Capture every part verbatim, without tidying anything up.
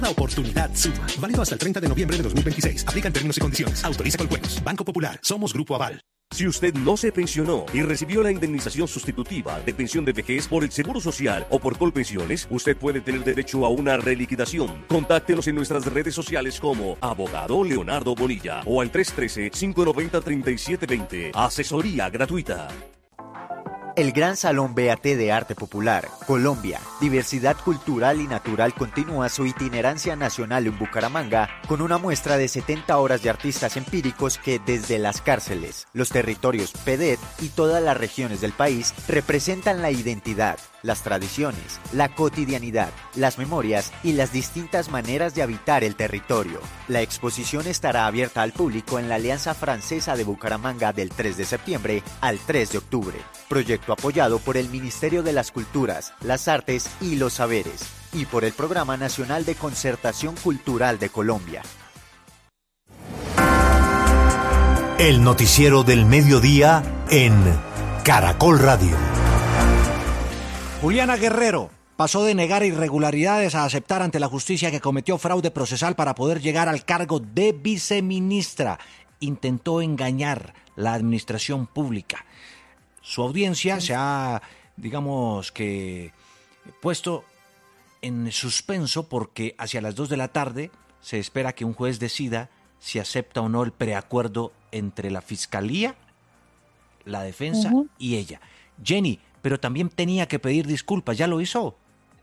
La oportunidad suma. Válido hasta el treinta de noviembre de dos mil veintiséis. Aplican términos y condiciones. Autoriza con juegos. Banco Popular. Somos Grupo Aval. Si usted no se pensionó y recibió la indemnización sustitutiva de pensión de vejez por el Seguro Social o por Colpensiones, usted puede tener derecho a una reliquidación. Contáctenos en nuestras redes sociales como Abogado Leonardo Bonilla o al tres uno tres, cinco nueve cero, tres siete dos cero. Asesoría gratuita. El Gran Salón Beaté de Arte Popular, Colombia, Diversidad Cultural y Natural continúa su itinerancia nacional en Bucaramanga con una muestra de setenta horas de artistas empíricos que desde las cárceles, los territorios P E D E T y todas las regiones del país representan la identidad, las tradiciones, la cotidianidad, las memorias y las distintas maneras de habitar el territorio. La exposición estará abierta al público en la Alianza Francesa de Bucaramanga del tres de septiembre al tres de octubre. Proyecto apoyado por el Ministerio de las Culturas, las Artes y los Saberes y por el Programa Nacional de Concertación Cultural de Colombia. El noticiero del mediodía en Caracol Radio. Juliana Guerrero pasó de negar irregularidades a aceptar ante la justicia que cometió fraude procesal para poder llegar al cargo de viceministra. Intentó engañar la administración pública. Su audiencia se ha, digamos que, puesto en suspenso porque hacia las dos de la tarde se espera que un juez decida si acepta o no el preacuerdo entre la Fiscalía, la Defensa uh-huh. y ella. Jenny, pero también tenía que pedir disculpas, ¿ya lo hizo?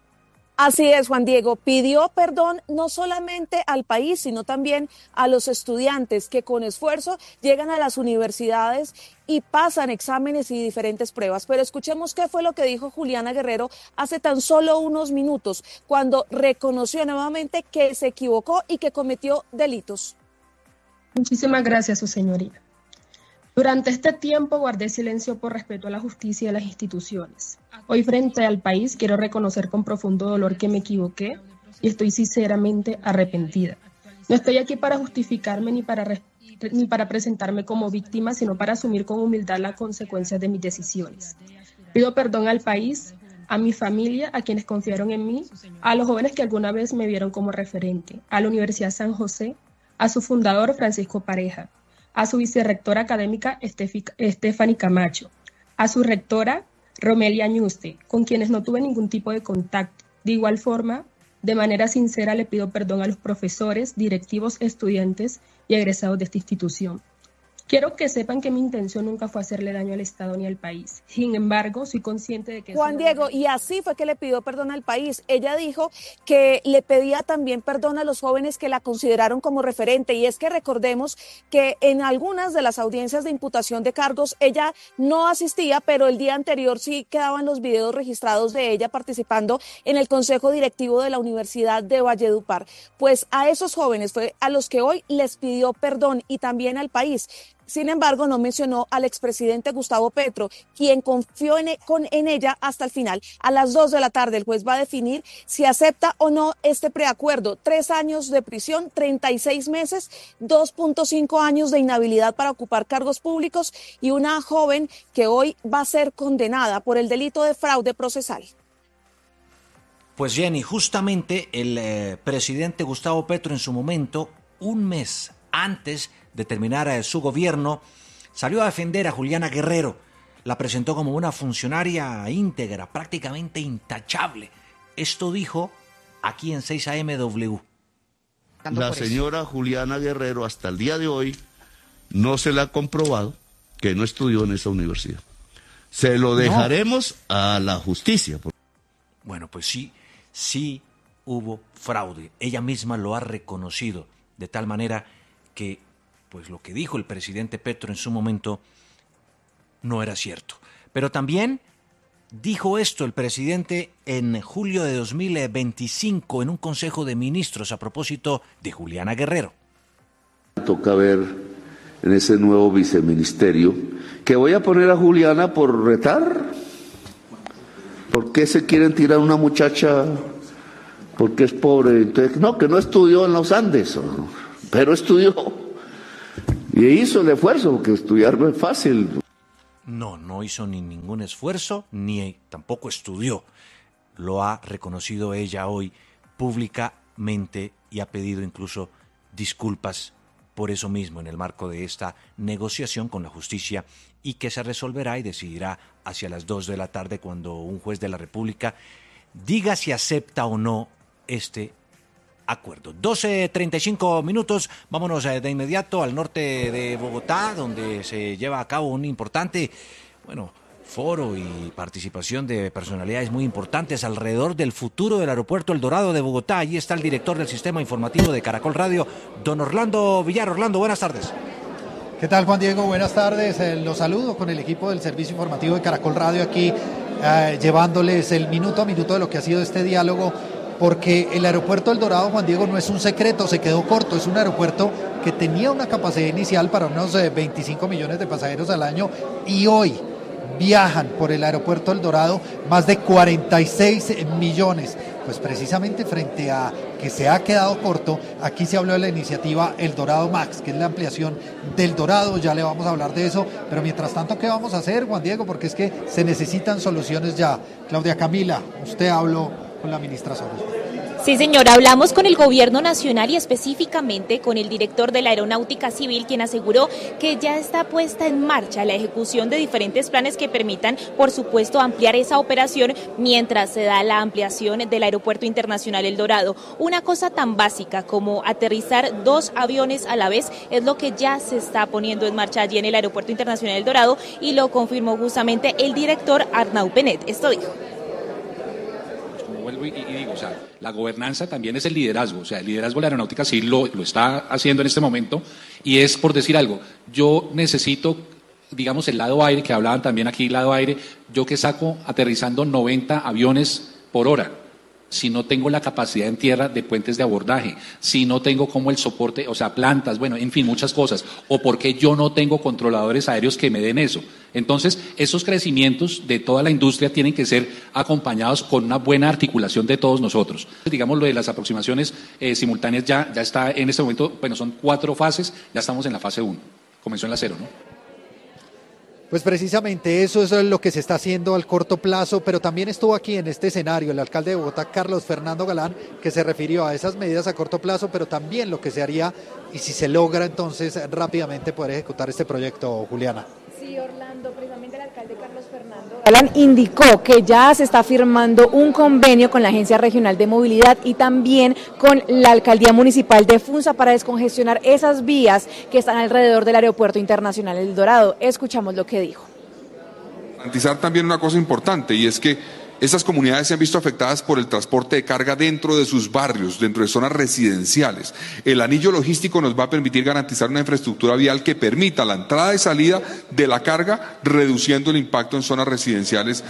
Así es, Juan Diego, pidió perdón no solamente al país, sino también a los estudiantes que con esfuerzo llegan a las universidades y pasan exámenes y diferentes pruebas. Pero escuchemos qué fue lo que dijo Juliana Guerrero hace tan solo unos minutos, cuando reconoció nuevamente que se equivocó y que cometió delitos. Muchísimas gracias, su señoría. Durante este tiempo guardé silencio por respeto a la justicia y a las instituciones. Hoy frente al país quiero reconocer con profundo dolor que me equivoqué y estoy sinceramente arrepentida. No estoy aquí para justificarme ni para, re- ni para presentarme como víctima, sino para asumir con humildad las consecuencias de mis decisiones. Pido perdón al país, a mi familia, a quienes confiaron en mí, a los jóvenes que alguna vez me vieron como referente, a la Universidad San José, a su fundador Francisco Pareja, a su vicerrectora académica Stephanie Camacho, a su rectora Romelia Ñuste, con quienes no tuve ningún tipo de contacto. De igual forma, de manera sincera le pido perdón a los profesores, directivos, estudiantes y egresados de esta institución. Quiero que sepan que mi intención nunca fue hacerle daño al Estado ni al país. Sin embargo, soy consciente de que... Juan Diego, y así fue que le pidió perdón al país. Ella dijo que le pedía también perdón a los jóvenes que la consideraron como referente. Y es que recordemos que en algunas de las audiencias de imputación de cargos ella no asistía, pero el día anterior sí quedaban los videos registrados de ella participando en el Consejo Directivo de la Universidad de Valledupar. Pues a esos jóvenes fue a los que hoy les pidió perdón y también al país. Sin embargo, no mencionó al expresidente Gustavo Petro, quien confió en, con, en ella hasta el final. A las dos de la tarde el juez va a definir si acepta o no este preacuerdo. Tres años de prisión, treinta y seis meses, dos punto cinco años de inhabilidad para ocupar cargos públicos y una joven que hoy va a ser condenada por el delito de fraude procesal. Pues Jenny, justamente el eh, presidente Gustavo Petro en su momento, un mes antes de terminar eh, su gobierno, salió a defender a Juliana Guerrero. La presentó como una funcionaria íntegra, prácticamente intachable. Esto dijo aquí en seis A M W. La señora Juliana Guerrero hasta el día de hoy no se le ha comprobado que no estudió en esa universidad. Se lo dejaremos no. a la justicia. Bueno, pues sí, sí hubo fraude. Ella misma lo ha reconocido, de tal manera que pues lo que dijo el presidente Petro en su momento no era cierto. Pero también dijo esto el presidente en julio de dos mil veinticinco en un consejo de ministros a propósito de Juliana Guerrero. Toca ver en ese nuevo viceministerio que voy a poner a Juliana por retar. ¿Por qué se quieren tirar a una muchacha porque es pobre? Entonces, no, que no estudió en los Andes, pero estudió. Y hizo el esfuerzo, porque estudiar no es fácil. No, no hizo ni ningún esfuerzo, ni tampoco estudió. Lo ha reconocido ella hoy pública públicamente y ha pedido incluso disculpas por eso mismo en el marco de esta negociación con la justicia y que se resolverá y decidirá hacia las dos de la tarde cuando un juez de la República diga si acepta o no este acuerdo. doce treinta y cinco minutos, vámonos de inmediato al norte de Bogotá, donde se lleva a cabo un importante, bueno, foro y participación de personalidades muy importantes alrededor del futuro del aeropuerto El Dorado de Bogotá. Allí está el director del sistema informativo de Caracol Radio, don Orlando Villar. Orlando, buenas tardes. ¿Qué tal, Juan Diego? Buenas tardes. Eh, los saludo con el equipo del servicio informativo de Caracol Radio aquí, eh, llevándoles el minuto a minuto de lo que ha sido este diálogo, porque el aeropuerto El Dorado, Juan Diego, no es un secreto, se quedó corto. Es un aeropuerto que tenía una capacidad inicial para unos eh, veinticinco millones de pasajeros al año y hoy viajan por el aeropuerto El Dorado más de cuarenta y seis millones. Pues precisamente frente a que se ha quedado corto, aquí se habló de la iniciativa El Dorado Max, que es la ampliación del Dorado, ya le vamos a hablar de eso, pero mientras tanto, ¿qué vamos a hacer, Juan Diego? Porque es que se necesitan soluciones ya. Claudia Camila, usted habló con la ministra Soros. Sí, señor, hablamos con el gobierno nacional y específicamente con el director de la Aeronáutica Civil, quien aseguró que ya está puesta en marcha la ejecución de diferentes planes que permitan, por supuesto, ampliar esa operación mientras se da la ampliación del Aeropuerto Internacional El Dorado. Una cosa tan básica como aterrizar dos aviones a la vez es lo que ya se está poniendo en marcha allí en el Aeropuerto Internacional El Dorado y lo confirmó justamente el director Arnau Penet. Esto dijo. Y, y digo, o sea, la gobernanza también es el liderazgo, o sea, el liderazgo de la aeronáutica sí lo, lo está haciendo en este momento y es por decir algo, yo necesito, digamos, el lado aire, que hablaban también aquí, lado aire, yo que saco aterrizando noventa aviones por hora, si no tengo la capacidad en tierra de puentes de abordaje, si no tengo como el soporte, o sea, plantas, bueno, en fin, muchas cosas, o porque yo no tengo controladores aéreos que me den eso. Entonces, esos crecimientos de toda la industria tienen que ser acompañados con una buena articulación de todos nosotros. Digamos, lo de las aproximaciones eh, simultáneas ya, ya está en este momento, bueno, son cuatro fases, ya estamos en la fase uno, comenzó en la cero, ¿no? Pues precisamente eso es lo que se está haciendo al corto plazo, pero también estuvo aquí en este escenario el alcalde de Bogotá, Carlos Fernando Galán, que se refirió a esas medidas a corto plazo, pero también lo que se haría y si se logra entonces rápidamente poder ejecutar este proyecto, Juliana. Sí, Orlando, precisamente el alcalde Carlos Fernando Galán indicó que ya se está firmando un convenio con la Agencia Regional de Movilidad y también con la Alcaldía Municipal de Funza para descongestionar esas vías que están alrededor del Aeropuerto Internacional El Dorado. Escuchamos lo que dijo. Garantizar también una cosa importante y es que estas comunidades se han visto afectadas por el transporte de carga dentro de sus barrios, dentro de zonas residenciales. El anillo logístico nos va a permitir garantizar una infraestructura vial que permita la entrada y salida de la carga, reduciendo el impacto en zonas residenciales.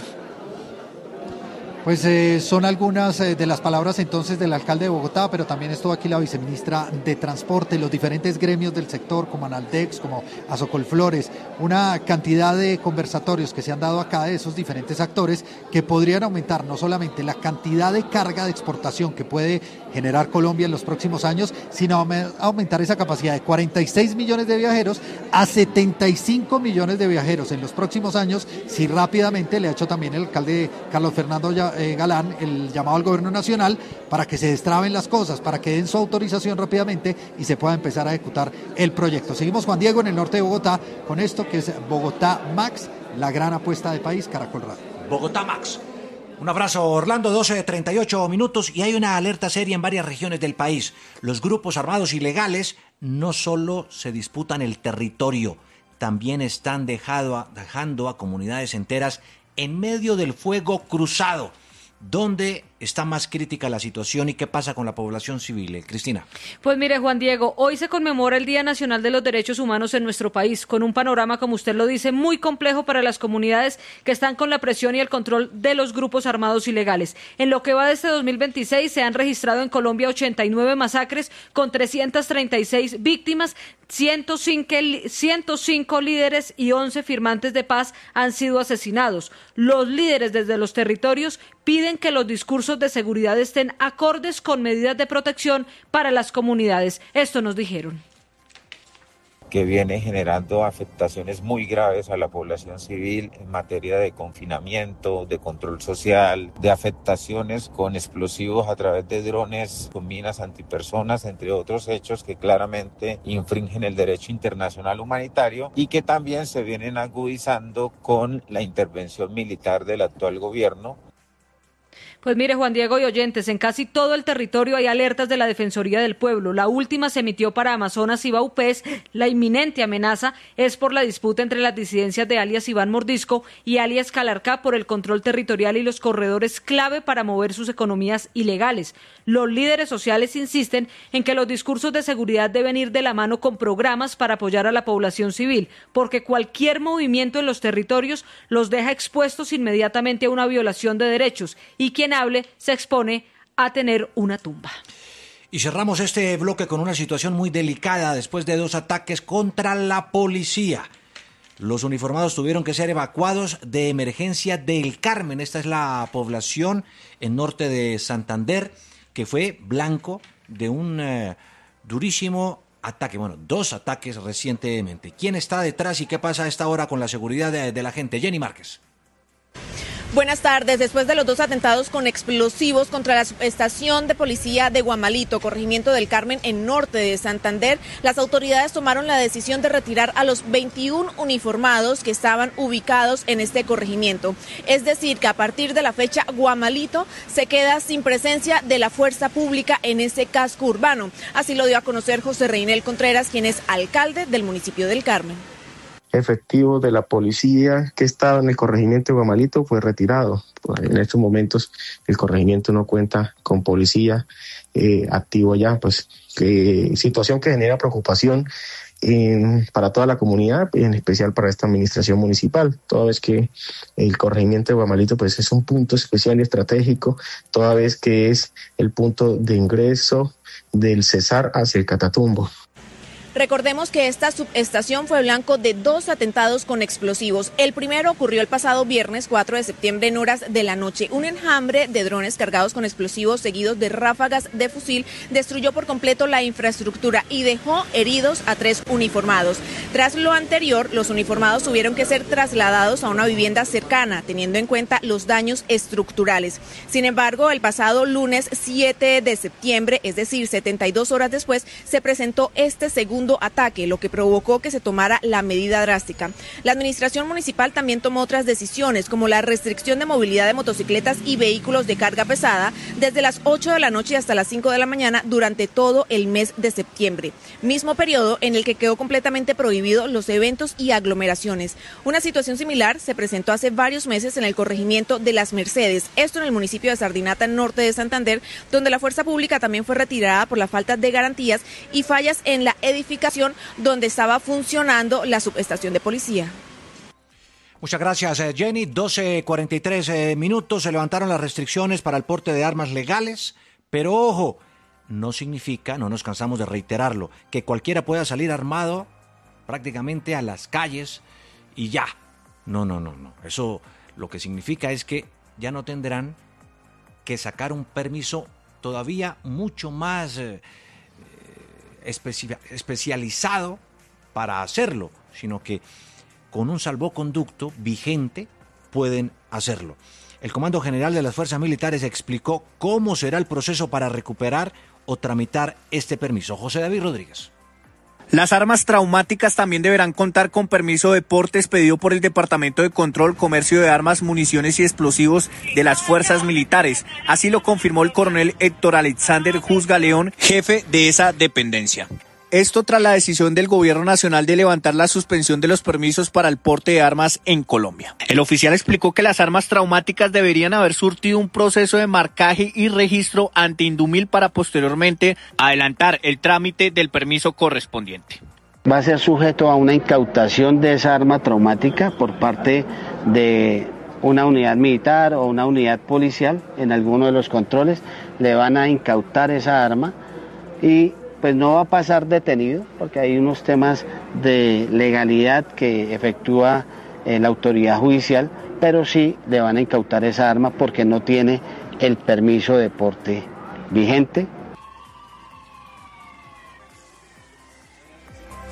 Pues eh, son algunas eh, de las palabras entonces del alcalde de Bogotá, pero también estuvo aquí la viceministra de Transporte, los diferentes gremios del sector como Analdex, como Azocolflores, una cantidad de conversatorios que se han dado acá de esos diferentes actores que podrían aumentar no solamente la cantidad de carga de exportación que puede generar Colombia en los próximos años, sino aumentar esa capacidad de cuarenta y seis millones de viajeros a setenta y cinco millones de viajeros en los próximos años, si rápidamente le ha hecho también el alcalde Carlos Fernando Galán el llamado al gobierno nacional para que se destraben las cosas, para que den su autorización rápidamente y se pueda empezar a ejecutar el proyecto. Seguimos, Juan Diego, en el norte de Bogotá con esto que es Bogotá Max, la gran apuesta del país, Caracol Radio. Bogotá Max. Un abrazo, Orlando, doce treinta y ocho minutos y hay una alerta seria en varias regiones del país. Los grupos armados ilegales no solo se disputan el territorio, también están dejado a, dejando a comunidades enteras en medio del fuego cruzado. ¿Dónde está más crítica la situación y qué pasa con la población civil? Eh, Cristina. Pues mire, Juan Diego, hoy se conmemora el Día Nacional de los Derechos Humanos en nuestro país, con un panorama, como usted lo dice, muy complejo para las comunidades que están con la presión y el control de los grupos armados ilegales. En lo que va de este dos mil veintiséis se han registrado en Colombia ochenta y nueve masacres con trescientas treinta y seis víctimas, ciento cinco líderes y once firmantes de paz han sido asesinados. Los líderes desde los territorios piden que los discursos de seguridad estén acordes con medidas de protección para las comunidades. Esto nos dijeron. que viene generando afectaciones muy graves a la población civil en materia de confinamiento, de control social, de afectaciones con explosivos a través de drones, con minas antipersonas, entre otros hechos que claramente infringen el derecho internacional humanitario y que también se vienen agudizando con la intervención militar del actual gobierno. Pues mire, Juan Diego y oyentes, en casi todo el territorio hay alertas de la Defensoría del Pueblo. La última se emitió para Amazonas y Vaupés. La inminente amenaza es por la disputa entre las disidencias de alias Iván Mordisco y alias Calarcá por el control territorial y los corredores clave para mover sus economías ilegales. Los líderes sociales insisten en que los discursos de seguridad deben ir de la mano con programas para apoyar a la población civil, porque cualquier movimiento en los territorios los deja expuestos inmediatamente a una violación de derechos y quien hable se expone a tener una tumba. Y cerramos este bloque con una situación muy delicada después de dos ataques contra la policía. Los uniformados tuvieron que ser evacuados de emergencia del Carmen. Esta es la población en norte de Santander que fue blanco de un eh, durísimo ataque, bueno, dos ataques recientemente. ¿Quién está detrás y qué pasa a esta hora con la seguridad de, de la gente? Jenny Márquez. Buenas tardes. Después de los dos atentados con explosivos contra la estación de policía de Guamalito, corregimiento del Carmen, en norte de Santander, las autoridades tomaron la decisión de retirar a los veintiún uniformados que estaban ubicados en este corregimiento. Es decir, que a partir de la fecha, Guamalito se queda sin presencia de la fuerza pública en ese casco urbano. Así lo dio a conocer José Reinel Contreras, quien es alcalde del municipio del Carmen. Efectivos de la policía que estaba en el corregimiento de Guamalito fue retirado. En estos momentos el corregimiento no cuenta con policía eh, activo ya, pues que, situación que genera preocupación eh, para toda la comunidad, en especial para esta administración municipal, toda vez que el corregimiento de Guamalito pues es un punto especial y estratégico, toda vez que es el punto de ingreso del Cesar hacia el Catatumbo. Recordemos que esta subestación fue blanco de dos atentados con explosivos. El primero ocurrió el pasado viernes cuatro de septiembre en horas de la noche. Un enjambre de drones cargados con explosivos seguidos de ráfagas de fusil destruyó por completo la infraestructura y dejó heridos a tres uniformados. Tras lo anterior, los uniformados tuvieron que ser trasladados a una vivienda cercana, teniendo en cuenta los daños estructurales. Sin embargo, el pasado lunes siete de septiembre, es decir, setenta y dos horas después, se presentó este segundo ataque, lo que provocó que se tomara la medida drástica. La administración municipal también tomó otras decisiones, como la restricción de movilidad de motocicletas y vehículos de carga pesada desde las ocho de la noche hasta las cinco de la mañana durante todo el mes de septiembre, mismo periodo en el que quedó completamente prohibido los eventos y aglomeraciones. Una situación similar se presentó hace varios meses en el corregimiento de Las Mercedes, esto en el municipio de Sardinata, norte de Santander, donde la fuerza pública también fue retirada por la falta de garantías y fallas en la edificación donde estaba funcionando la subestación de policía. Muchas gracias, Jenny. doce cuarenta y tres eh, minutos. Se levantaron las restricciones para el porte de armas legales, pero ojo, no significa, no nos cansamos de reiterarlo, que cualquiera pueda salir armado prácticamente a las calles y ya. No, no, no, no. Eso lo que significa es que ya no tendrán que sacar un permiso todavía mucho más eh, Especi- especializado para hacerlo, sino que con un salvoconducto vigente pueden hacerlo. El Comando General de las Fuerzas Militares explicó cómo será el proceso para recuperar o tramitar este permiso. José David Rodríguez. Las armas traumáticas también deberán contar con permiso de porte expedido por el Departamento de Control, Comercio de Armas, Municiones y Explosivos de las Fuerzas Militares. Así lo confirmó el coronel Héctor Alexander Juzga León, jefe de esa dependencia. Esto tras la decisión del Gobierno Nacional de levantar la suspensión de los permisos para el porte de armas en Colombia. El oficial explicó que las armas traumáticas deberían haber surtido un proceso de marcaje y registro ante Indumil para posteriormente adelantar el trámite del permiso correspondiente. Va a ser sujeto a una incautación de esa arma traumática por parte de una unidad militar o una unidad policial. En alguno de los controles le van a incautar esa arma y pues no va a pasar detenido porque hay unos temas de legalidad que efectúa eh, la autoridad judicial, pero sí le van a incautar esa arma porque no tiene el permiso de porte vigente.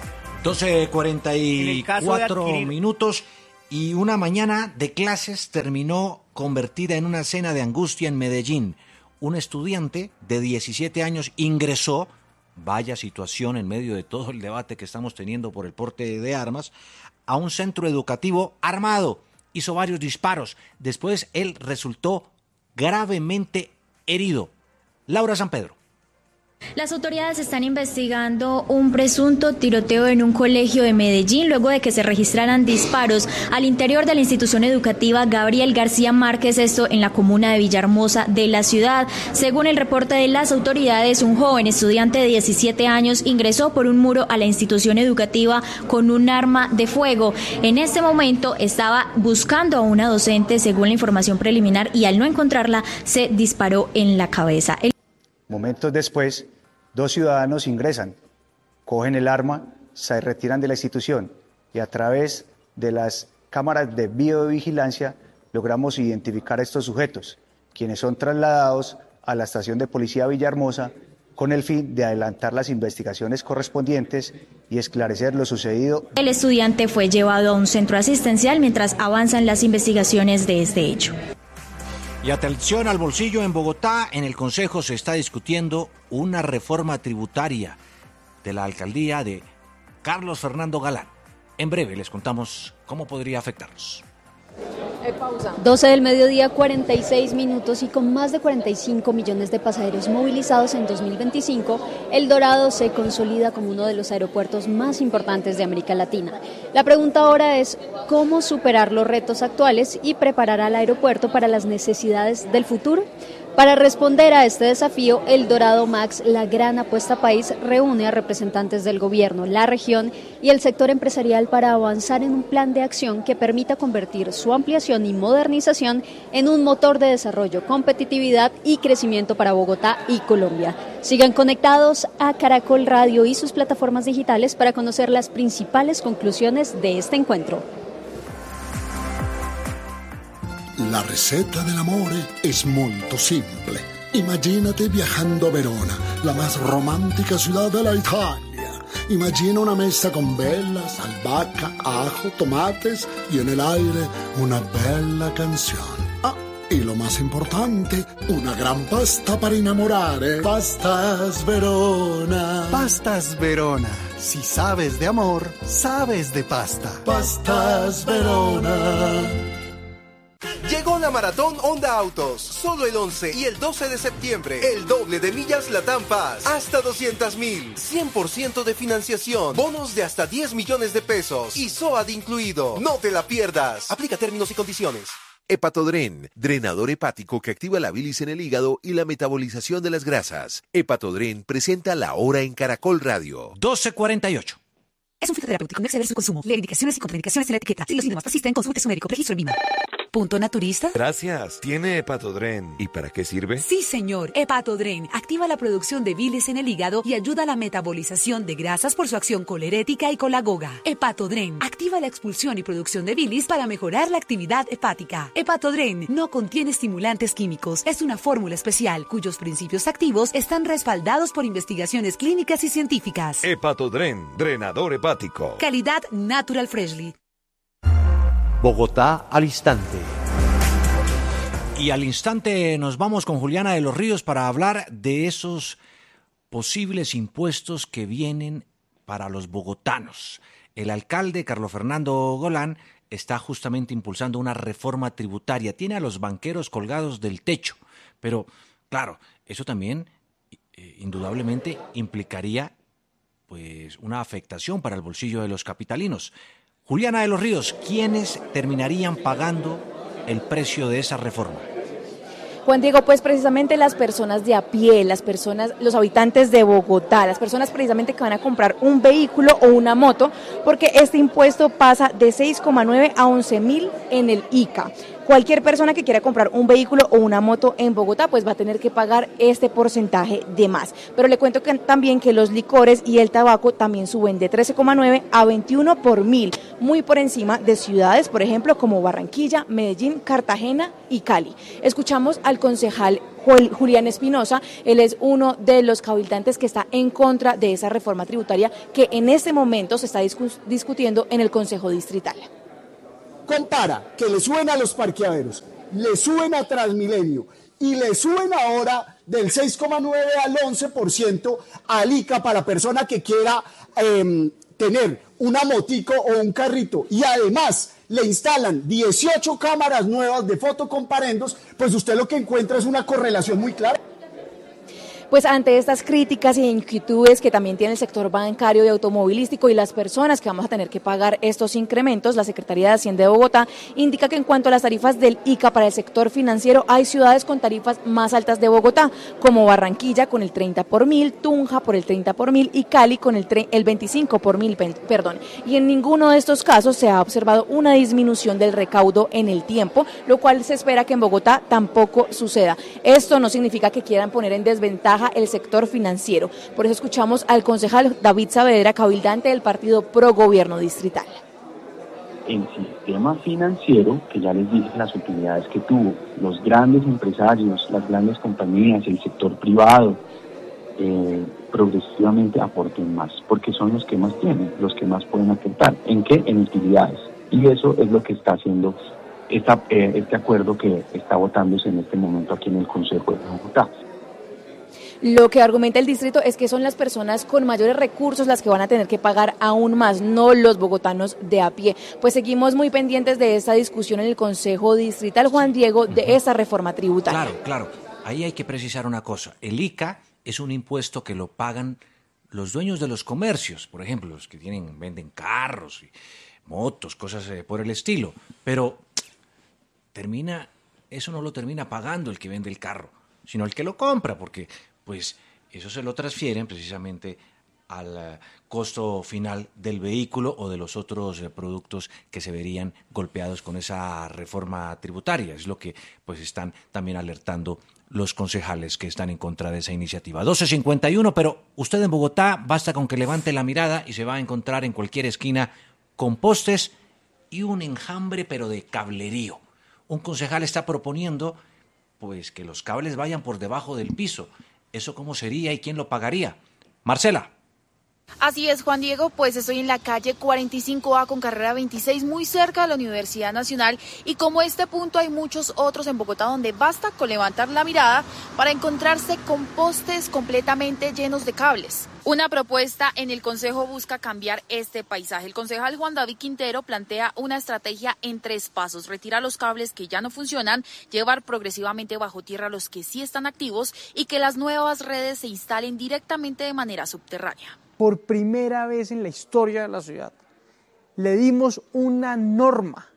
doce cuarenta y cuatro minutos y una mañana de clases terminó convertida en una escena de angustia en Medellín. Un estudiante de diecisiete años ingresó, vaya situación en medio de todo el debate que estamos teniendo por el porte de armas, a un centro educativo armado. Hizo varios disparos. Después él resultó gravemente herido. Laura San Pedro. Las autoridades están investigando un presunto tiroteo en un colegio de Medellín luego de que se registraran disparos al interior de la institución educativa Gabriel García Márquez, esto en la comuna de Villahermosa de la ciudad. Según el reporte de las autoridades, un joven estudiante de diecisiete años ingresó por un muro a la institución educativa con un arma de fuego. En este momento estaba buscando a una docente, según la información preliminar, y al no encontrarla se disparó en la cabeza. El Momentos después, dos ciudadanos ingresan, cogen el arma, se retiran de la institución y a través de las cámaras de videovigilancia logramos identificar a estos sujetos, quienes son trasladados a la estación de policía Villahermosa con el fin de adelantar las investigaciones correspondientes y esclarecer lo sucedido. El estudiante fue llevado a un centro asistencial mientras avanzan las investigaciones de este hecho. Y atención al bolsillo en Bogotá, en el Consejo se está discutiendo una reforma tributaria de la alcaldía de Carlos Fernando Galán. En breve les contamos cómo podría afectarnos. doce del mediodía, cuarenta y seis minutos, y con más de cuarenta y cinco millones de pasajeros movilizados en dos mil veinticinco, El Dorado se consolida como uno de los aeropuertos más importantes de América Latina. La pregunta ahora es cómo superar los retos actuales y preparar al aeropuerto para las necesidades del futuro. Para responder a este desafío, El Dorado Max, la gran apuesta país, reúne a representantes del gobierno, la región y el sector empresarial para avanzar en un plan de acción que permita convertir su ampliación y modernización en un motor de desarrollo, competitividad y crecimiento para Bogotá y Colombia. Sigan conectados a Caracol Radio y sus plataformas digitales para conocer las principales conclusiones de este encuentro. La ricetta dell'amore es molto simple. Imagínate viajando a Verona, la más romántica ciudad de la Italia. Imagina una mesa con velas, albahaca, ajo, tomates y en el aire una bella canción. Ah, y lo más importante, una gran pasta para enamorare. Pastas Verona. Pastas Verona. Si sabes de amor, sabes de pasta. Pastas Verona. Llegó la Maratón Honda Autos, solo el once y el doce de septiembre, el doble de millas Latam Paz, hasta doscientas mil, cien por ciento de financiación, bonos de hasta diez millones de pesos y S O A D incluido. No te la pierdas, aplica términos y condiciones. Hepatodren, drenador hepático que activa la bilis en el hígado y la metabolización de las grasas. Hepatodren presenta La Hora en Caracol Radio. doce cuarenta y ocho. Es un fitoterapéutico, no exceder su consumo. Lee indicaciones y contraindicaciones en la etiqueta. Si los síntomas persisten, consulte a su médico. Registro en Vima. ¿Punto naturista? Gracias. ¿Tiene Hepatodren? ¿Y para qué sirve? Sí, señor. Hepatodren activa la producción de bilis en el hígado y ayuda a la metabolización de grasas por su acción colerética y colagoga. Hepatodren activa la expulsión y producción de bilis para mejorar la actividad hepática. Hepatodren no contiene estimulantes químicos. Es una fórmula especial cuyos principios activos están respaldados por investigaciones clínicas y científicas. Hepatodren, drenador hepático. Calidad Natural Freshly. Bogotá al instante. Y al instante nos vamos con Juliana de los Ríos para hablar de esos posibles impuestos que vienen para los bogotanos. El alcalde Carlos Fernando Galán está justamente impulsando una reforma tributaria. Tiene a los banqueros colgados del techo, pero claro, eso también eh, indudablemente implicaría pues una afectación para el bolsillo de los capitalinos. Juliana de los Ríos, ¿quiénes terminarían pagando el precio de esa reforma? Juan Diego, pues precisamente las personas de a pie, las personas, los habitantes de Bogotá, las personas precisamente que van a comprar un vehículo o una moto, porque este impuesto pasa de seis coma nueve a once mil en el I C A. cualquier persona que quiera comprar un vehículo o una moto en Bogotá pues va a tener que pagar este porcentaje de más. Pero le cuento que también que los licores y el tabaco también suben de trece coma nueve a veintiuno por mil, muy por encima de ciudades, por ejemplo, como Barranquilla, Medellín, Cartagena y Cali. Escuchamos al concejal Julián Espinosa, él es uno de los cabildantes que está en contra de esa reforma tributaria que en este momento se está discus- discutiendo en el Consejo Distrital. Compara que le suben a los parqueaderos, le suben a Transmilenio y le suben ahora del seis coma nueve al once por ciento al I C A para persona que quiera eh, tener una motico o un carrito, y además le instalan dieciocho cámaras nuevas de fotocomparendos, pues usted lo que encuentra es una correlación muy clara. Pues ante estas críticas e inquietudes que también tiene el sector bancario y automovilístico y las personas que vamos a tener que pagar estos incrementos, la Secretaría de Hacienda de Bogotá indica que en cuanto a las tarifas del I C A para el sector financiero, hay ciudades con tarifas más altas de Bogotá, como Barranquilla con el treinta por mil, Tunja por el treinta por mil y Cali con el, el veinticinco por mil, perdón. Y en ninguno de estos casos se ha observado una disminución del recaudo en el tiempo, lo cual se espera que en Bogotá tampoco suceda. Esto no significa que quieran poner en desventaja el sector financiero. Por eso escuchamos al concejal David Saavedra, cabildante del partido Pro Gobierno Distrital. El sistema financiero, que ya les dije las utilidades que tuvo, los grandes empresarios, las grandes compañías, el sector privado, eh, progresivamente aporten más, porque son los que más tienen, los que más pueden aportar. ¿En qué? En utilidades. Y eso es lo que está haciendo esta, eh, este acuerdo que está votándose en este momento aquí en el Consejo de Bogotá. Lo que argumenta el distrito es que son las personas con mayores recursos las que van a tener que pagar aún más, no los bogotanos de a pie. Pues seguimos muy pendientes de esta discusión en el Consejo Distrital, Juan Diego, de esa reforma tributaria. Claro, claro. Ahí hay que precisar una cosa. El I C A es un impuesto que lo pagan los dueños de los comercios, por ejemplo, los que tienen venden carros y motos, cosas eh, por el estilo. Pero termina, eso no lo termina pagando el que vende el carro, sino el que lo compra, porque pues eso se lo transfieren precisamente al uh, costo final del vehículo o de los otros uh, productos que se verían golpeados con esa reforma tributaria. Es lo que pues están también alertando los concejales que están en contra de esa iniciativa. doce cincuenta y uno, pero usted en Bogotá basta con que levante la mirada y se va a encontrar en cualquier esquina con postes y un enjambre pero de cablerío. Un concejal está proponiendo pues que los cables vayan por debajo del piso. ¿Eso cómo sería y quién lo pagaría? Marcela. Así es, Juan Diego, pues estoy en la calle cuarenta y cinco A con carrera veintiséis, muy cerca de la Universidad Nacional, y como este punto hay muchos otros en Bogotá donde basta con levantar la mirada para encontrarse con postes completamente llenos de cables. Una propuesta en el Consejo busca cambiar este paisaje. El concejal Juan David Quintero plantea una estrategia en tres pasos: retirar los cables que ya no funcionan, llevar progresivamente bajo tierra los que sí están activos y que las nuevas redes se instalen directamente de manera subterránea. Por primera vez en la historia de la ciudad, le dimos una norma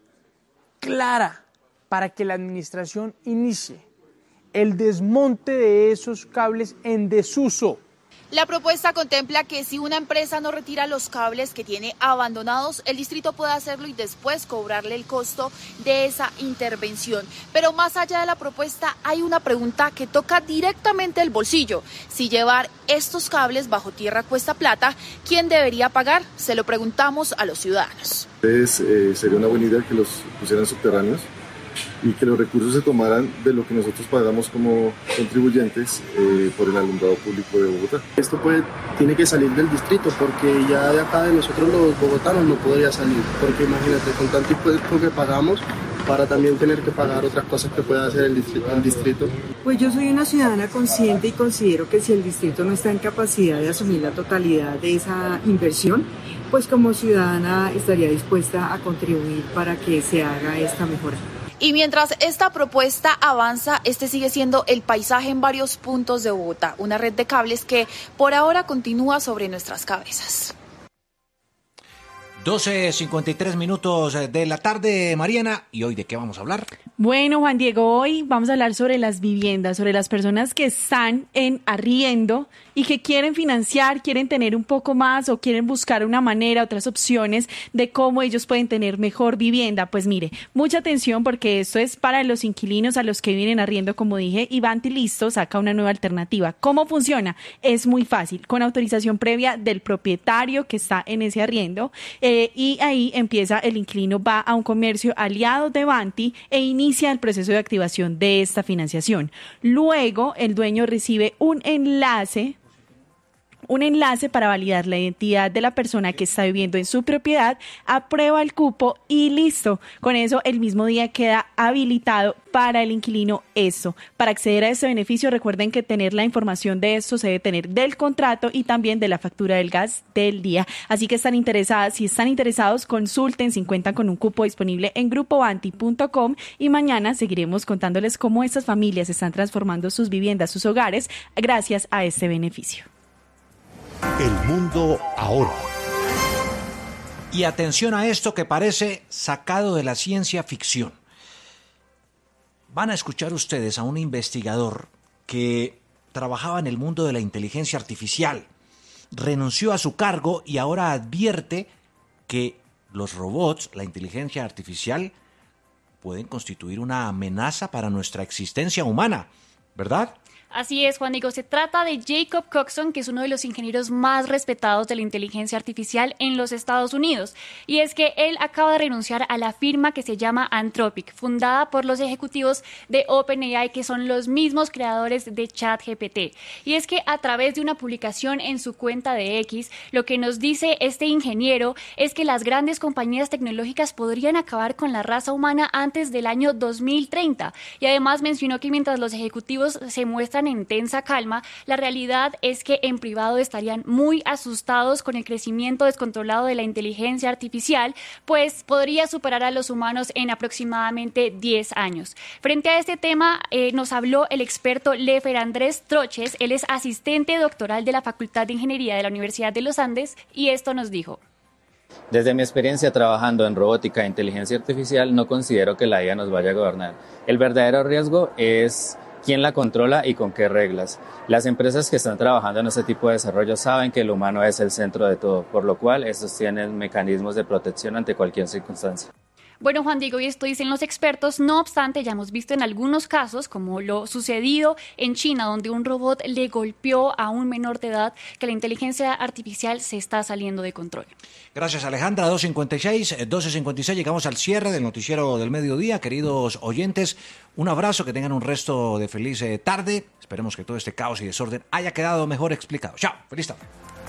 clara para que la administración inicie el desmonte de esos cables en desuso. La propuesta contempla que si una empresa no retira los cables que tiene abandonados, el distrito puede hacerlo y después cobrarle el costo de esa intervención. Pero más allá de la propuesta, hay una pregunta que toca directamente el bolsillo. Si llevar estos cables bajo tierra cuesta plata, ¿quién debería pagar? Se lo preguntamos a los ciudadanos. Entonces, eh, sería una buena idea que los pusieran subterráneos y que los recursos se tomaran de lo que nosotros pagamos como contribuyentes eh, por el alumbrado público de Bogotá. Esto puede, tiene que salir del distrito, porque ya de acá de nosotros los bogotanos no podría salir, porque imagínate, con tanto impuesto que pagamos para también tener que pagar otras cosas que pueda hacer el distrito, el distrito. Pues yo soy una ciudadana consciente y considero que si el distrito no está en capacidad de asumir la totalidad de esa inversión, pues como ciudadana estaría dispuesta a contribuir para que se haga esta mejora. Y mientras esta propuesta avanza, este sigue siendo el paisaje en varios puntos de Bogotá, una red de cables que por ahora continúa sobre nuestras cabezas. doce cincuenta y tres minutos de la tarde, Mariana. ¿Y hoy de qué vamos a hablar? Bueno, Juan Diego, hoy vamos a hablar sobre las viviendas, sobre las personas que están en arriendo y que quieren financiar, quieren tener un poco más o quieren buscar una manera, otras opciones de cómo ellos pueden tener mejor vivienda. Pues mire, mucha atención porque esto es para los inquilinos a los que vienen en arriendo, como dije, y Vanti Listo saca una nueva alternativa. ¿Cómo funciona? Es muy fácil, con autorización previa del propietario que está en ese arriendo. Eh, y ahí empieza, el inquilino va a un comercio aliado de Vanti e inicia el proceso de activación de esta financiación. Luego, el dueño recibe un enlace un enlace para validar la identidad de la persona que está viviendo en su propiedad, aprueba el cupo y listo. Con eso, el mismo día queda habilitado para el inquilino esto. Para acceder a este beneficio, recuerden que tener la información de esto se debe tener del contrato y también de la factura del gas del día. Así que están interesadas, si están interesados, consulten si cuentan con un cupo disponible en grupo vanti punto com y mañana seguiremos contándoles cómo estas familias están transformando sus viviendas, sus hogares, gracias a este beneficio. El mundo ahora. Y atención a esto que parece sacado de la ciencia ficción. Van a escuchar ustedes a un investigador que trabajaba en el mundo de la inteligencia artificial. Renunció a su cargo y ahora advierte que los robots, la inteligencia artificial, pueden constituir una amenaza para nuestra existencia humana, ¿verdad? Así es, Juan Diego. Se trata de Jacob Coxon, que es uno de los ingenieros más respetados de la inteligencia artificial en los Estados Unidos. Y es que él acaba de renunciar a la firma que se llama Anthropic, fundada por los ejecutivos de OpenAI, que son los mismos creadores de ChatGPT. Y es que a través de una publicación en su cuenta de X, lo que nos dice este ingeniero es que las grandes compañías tecnológicas podrían acabar con la raza humana antes del año dos mil treinta. Y además mencionó que mientras los ejecutivos se muestran en tensa calma, la realidad es que en privado estarían muy asustados con el crecimiento descontrolado de la inteligencia artificial, pues podría superar a los humanos en aproximadamente diez años. Frente a este tema eh, nos habló el experto Lefer Andrés Troches. Él es asistente doctoral de la Facultad de Ingeniería de la Universidad de los Andes y esto nos dijo. Desde mi experiencia trabajando en robótica e inteligencia artificial, no considero que la I A nos vaya a gobernar. El verdadero riesgo es quién la controla y con qué reglas. Las empresas que están trabajando en este tipo de desarrollo saben que el humano es el centro de todo, por lo cual estos tienen mecanismos de protección ante cualquier circunstancia. Bueno, Juan Diego, y esto dicen los expertos, no obstante, ya hemos visto en algunos casos, como lo sucedido en China, donde un robot le golpeó a un menor de edad, que la inteligencia artificial se está saliendo de control. Gracias, Alejandra. dos cincuenta y seis, doce cincuenta y seis, llegamos al cierre del noticiero del mediodía. Queridos oyentes, un abrazo, que tengan un resto de feliz tarde. Esperemos que todo este caos y desorden haya quedado mejor explicado. Chao, feliz tarde.